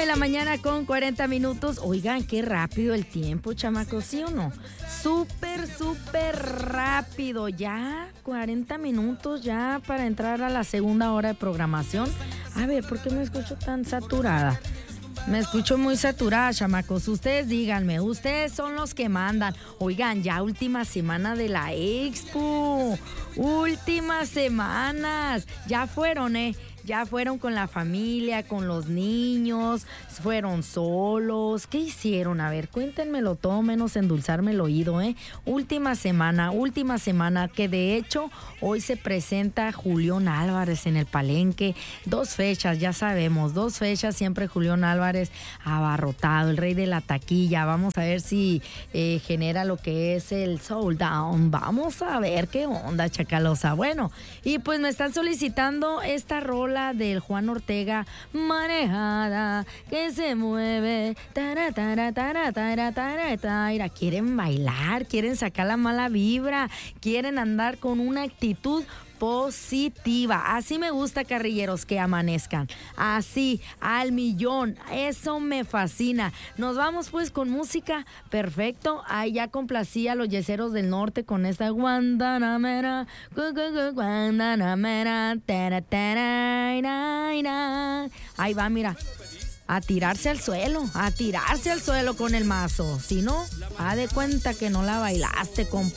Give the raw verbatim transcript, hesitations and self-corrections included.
la mañana con cuarenta minutos. Oigan, qué rápido el tiempo, chamacos, ¿sí o no? Súper, súper rápido. Ya cuarenta minutos ya para entrar a la segunda hora de programación. A ver, ¿por qué me escucho tan saturada? Me escucho muy saturada, chamacos. Ustedes díganme, ustedes son los que mandan. Oigan, ya última semana de la expo. Últimas semanas. Ya fueron, ¿eh? Ya fueron con la familia, con los niños, fueron solos. ¿Qué hicieron? A ver, cuéntenmelo todo menos endulzarme el oído, ¿eh? Última semana, última semana, que de hecho hoy se presenta Julián Álvarez en el Palenque. Dos fechas, ya sabemos, dos fechas, siempre Julián Álvarez abarrotado, el rey de la taquilla. Vamos a ver si eh, genera lo que es el sold down. Vamos a ver qué onda, chacalosa. Bueno, y pues me están solicitando esta rola del Juan Ortega, manejada, que se mueve, tara, tara, tara, tara, tara, tara. Quieren bailar, quieren sacar la mala vibra, quieren andar con una actitud positiva. Así me gusta, carrilleros, que amanezcan. Así, al millón. Eso me fascina. Nos vamos pues con música. Perfecto. Ahí ya complací a los yeseros del norte con esta Guantanamera. Guantanamera. Tara, tara, ira, ira. Ahí va, mira. A tirarse al suelo. A tirarse al suelo con el mazo. Si no, haz de cuenta que no la bailaste, compa.